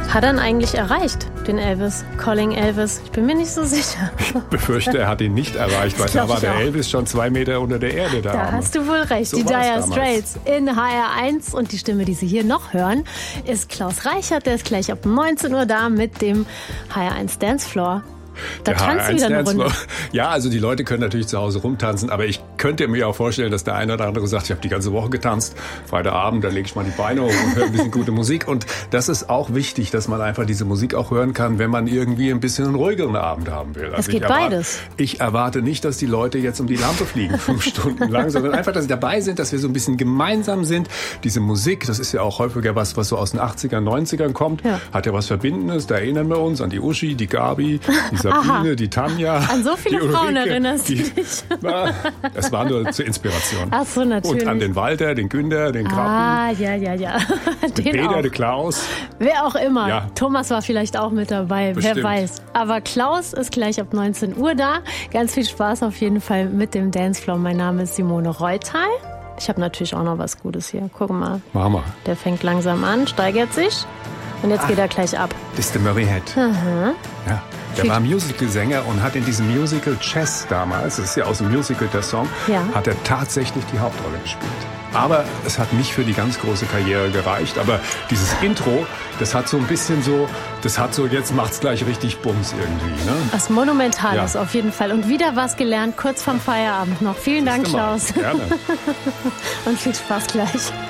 Hat er ihn eigentlich erreicht, den Elvis? Calling Elvis? Ich bin mir nicht so sicher. Ich befürchte, er hat ihn nicht erreicht, weil da war der Elvis schon 2 Meter unter der Erde da. Da hast du wohl recht. So die war es Dire damals. Straits in HR1 und die Stimme, die Sie hier noch hören, ist Klaus Reichert. Der ist gleich ab 19 Uhr da mit dem HR1 Dancefloor. Da tanzt wieder eine Runde. Ja, also die Leute können natürlich zu Hause rumtanzen, aber ich könnte mir auch vorstellen, dass der eine oder andere sagt, ich habe die ganze Woche getanzt, Freitagabend, da lege ich mal die Beine hoch und höre ein bisschen gute Musik. Und das ist auch wichtig, dass man einfach diese Musik auch hören kann, wenn man irgendwie ein bisschen einen ruhigeren Abend haben will. Es geht beides. Ich erwarte nicht, dass die Leute jetzt um die Lampe fliegen, 5 Stunden lang, sondern einfach, dass sie dabei sind, dass wir so ein bisschen gemeinsam sind. Diese Musik, das ist ja auch häufiger was so aus den 80ern, 90ern kommt, hat ja was Verbindendes. Da erinnern wir uns an die Uschi, die Gabi, die Sabine, die Tanja. An so viele Frauen erinnerst du dich? Das war nur zur Inspiration. Ach so, natürlich. Und an den Walter, den Günther, den Krabben. Ah, ja. Den Peter, den Klaus. Wer auch immer. Ja. Thomas war vielleicht auch mit dabei, Bestimmt. wer weiß. Aber Klaus ist gleich ab 19 Uhr da. Ganz viel Spaß auf jeden Fall mit dem Dancefloor. Mein Name ist Simone Reutal. Ich habe natürlich auch noch was Gutes hier. Guck mal. Machen wir. Der fängt langsam an, steigert sich. Und jetzt geht er gleich ab. Das ist der Murray Head. Ja. Der war Musical-Sänger und hat in diesem Musical Chess damals, das ist ja aus dem Musical der Song, hat er tatsächlich die Hauptrolle gespielt. Aber es hat nicht für die ganz große Karriere gereicht. Aber dieses Intro, das hat so ein bisschen so, jetzt macht's gleich richtig Bums irgendwie. Ne? Was Monumentales auf jeden Fall. Und wieder was gelernt, kurz vorm Feierabend noch. Vielen Dank, Klaus. Gerne. Und viel Spaß gleich.